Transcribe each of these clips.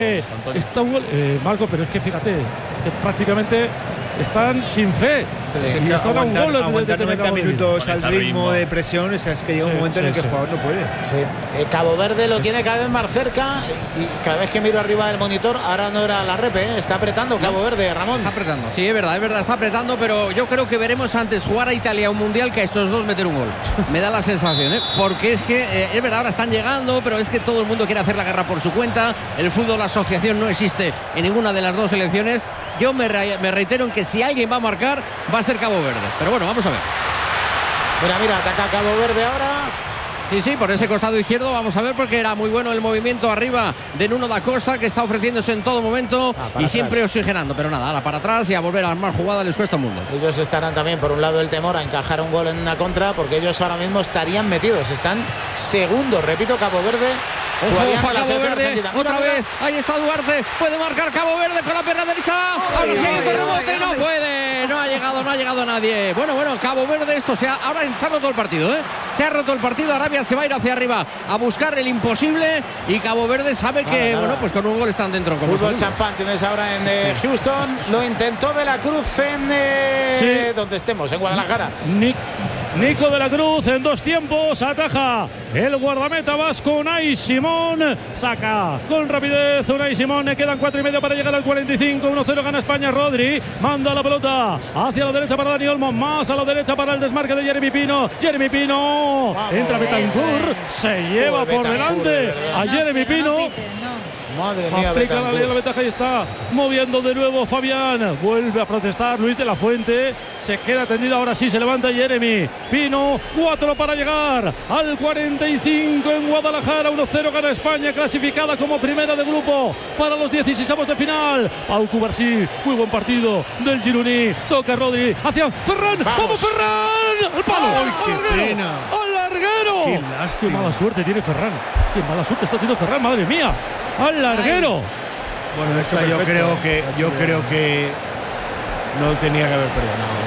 Está un gol, Marco, pero es que fíjate, que prácticamente están sin fe. Sí, y están a un gol aguantar 90 minutos al ritmo de presión, o sea, es que llega un momento en el que el jugador no puede. Sí. Cabo Verde lo tiene cada vez más cerca y cada vez que miro arriba del monitor, ahora no era la repe, está apretando Cabo Verde, Ramón. Está apretando, sí, es verdad, está apretando, pero yo creo que veremos antes jugar a Italia un mundial que a estos dos meter un gol. Me da la sensación, porque es que, es verdad, ahora están llegando, pero es que todo el mundo quiere hacer la guerra por su cuenta. El fútbol, la asociación no existe en ninguna de las dos selecciones. Yo me reitero en que si alguien va a marcar, va a ser Cabo Verde. Pero bueno, vamos a ver. Mira, ataca Cabo Verde ahora. Sí, por ese costado izquierdo, vamos a ver, porque era muy bueno el movimiento arriba de Nuno da Costa, que está ofreciéndose en todo momento y siempre oxigenando. Pero nada, ahora para atrás y a volver a armar jugada les cuesta un mundo. Ellos estarán también, por un lado, el temor a encajar un gol en una contra, porque ellos ahora mismo estarían metidos. Están segundos, repito, Cabo Verde. Cabo Verde, otra vez, ahí está Duarte, puede marcar Cabo Verde con la pierna derecha, ahora sí, con rebote, no puede, no ha llegado nadie. Bueno, Cabo Verde, ahora se ha roto el partido, se ha roto el partido. Arabia se va a ir hacia arriba a buscar el imposible y Cabo Verde sabe que, pues con un gol están dentro. Fútbol champán tienes ahora en Houston, lo intentó De la Cruz en donde estemos, en Guadalajara. Nico de la Cruz en dos tiempos ataja el guardameta vasco Unai Simón, saca con rapidez Unai Simón, le quedan 4:30 para llegar al 45, 1-0 gana España. Rodri manda la pelota hacia la derecha para Dani Olmo, más a la derecha para el desmarque de Jeremy Pino. Vamos, entra Betancourt, se lleva por delante a Jeremy Pino. Madre mía, aplica la ley de la ventaja y está moviendo de nuevo Fabián. Vuelve a protestar Luis de la Fuente. Se queda tendido, ahora sí se levanta Jeremy Pino. 4 para llegar al 45 en Guadalajara. 1-0 gana España, clasificada como primera de grupo para los 16avos de final. Pau Cubarsí, muy buen partido del Gironí. Toca Rodri hacia Ferran. ¡Vamos Ferran! ¡Al palo! ¡Ay, qué pena! ¡Al larguero! ¡Qué lástima! ¡Qué mala suerte tiene Ferran! ¡Qué mala suerte está teniendo Ferran! ¡Madre mía! ¡Al larguero! Bueno, esta yo creo que no tenía que haber perdonado.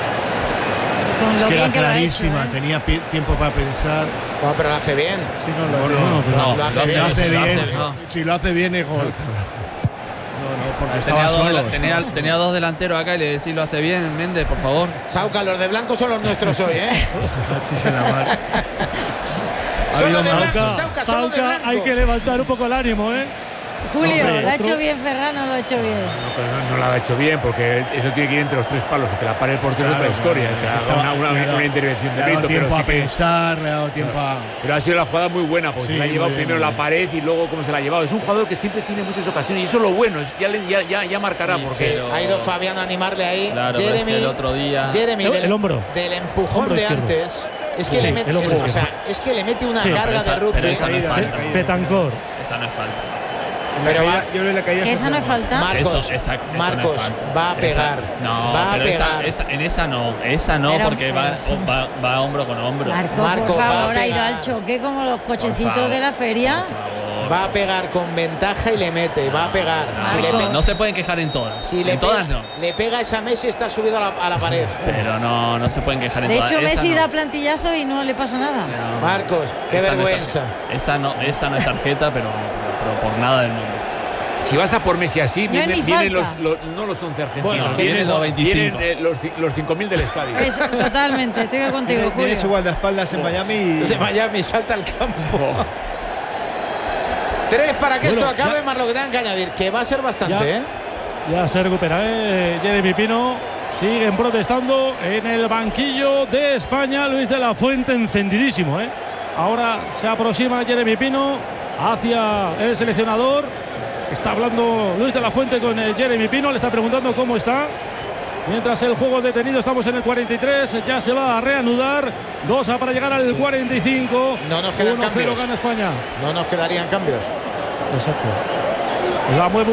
Es que era clarísima, tenía tiempo para pensar. Bueno, pero lo hace bien. Sí, lo hace bien. Si lo hace bien es gol. Porque estaba solo. Tenía dos delanteros acá y le decís lo hace bien, Méndez, por favor. Sauca, los de blanco son los nuestros hoy, Sí, se la mal. Sauca, hay que levantar un poco el ánimo, Julio, ¿lo ha hecho bien Ferran o no lo ha hecho bien? No lo ha hecho bien, porque eso tiene que ir entre los tres palos, que te la pare el portero, otra historia. Una intervención de mérito. Le ha dado tiempo a pensar, le ha dado tiempo a... Pero ha sido la jugada muy buena, porque se la ha llevado primero la pared y luego cómo se la ha llevado. Es un jugador que siempre tiene muchas ocasiones y eso es lo bueno, ya marcará, porque ha ido Fabián a animarle ahí. Claro, Jeremy, el otro día. El hombro. Del empujón de antes. Es que, le mete una carga de rugby. Pero esa no es falta. Betancourt. Esa no es falta. Pero yo le caía. ¿Esa no es falta? Marcos va a pegar. Va a pegar. En esa no, pero porque va hombro con hombro. Marco, por favor, ha ido al choque como los cochecitos de la feria. Va a pegar con ventaja y le mete, va a pegar. No se pueden quejar en todas. En todas no. Le pega esa Messi, está subido a la pared. Pero no se pueden quejar en todas. De hecho, Messi da plantillazo y no le pasa nada. Marcos, qué vergüenza. Esa no es tarjeta, pero por nada del mundo. Si vas a por Messi así, vienen no los 11 argentinos, vienen los 25. Vienen los 5.000 del estadio. Eso, totalmente, estoy contigo, Julio. Tiene su guardaespaldas en Miami y... De Miami salta al campo. 3 para que esto acabe, más lo que tengan que añadir, que va a ser bastante. Ya se recupera, Jeremy Pino. Siguen protestando en el banquillo de España. Luis de la Fuente encendidísimo, Ahora se aproxima Jeremy Pino hacia el seleccionador. Está hablando Luis de la Fuente con Jeremy Pino, le está preguntando cómo está. Mientras el juego detenido, estamos en el 43, ya se va a reanudar. 2 para llegar al 45. No nos quedan cambios. Gana España. No nos quedarían cambios. Exacto. La mueve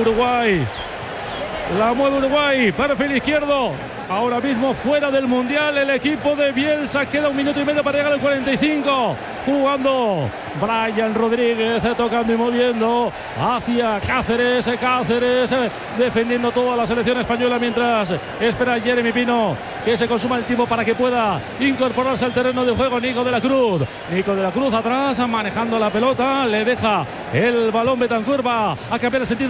Uruguay. Perfil izquierdo. Ahora mismo fuera del Mundial el equipo de Bielsa. Queda 1 minuto y medio para llegar al 45. Jugando Brian Rodríguez, tocando y moviendo hacia Cáceres defendiendo toda la selección española, mientras espera Jeremy Pino que se consuma el tiempo para que pueda incorporarse al terreno de juego. Nico de la Cruz atrás, manejando la pelota, le deja el balón Betancourt, va a cambiar el sentido.